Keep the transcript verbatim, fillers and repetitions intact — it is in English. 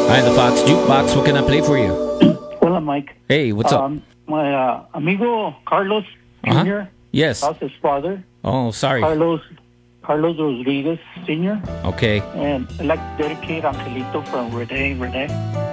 Hi, the Fox Jukebox. What can I play for you? Hola, Mike. Hey, what's up? Um, my uh, amigo Carlos Uh-huh. Junior Yes. That's his father. Oh, sorry. Carlos Carlos Rodriguez Senior Okay. And I'd like to dedicate Angelito from Renee Renee.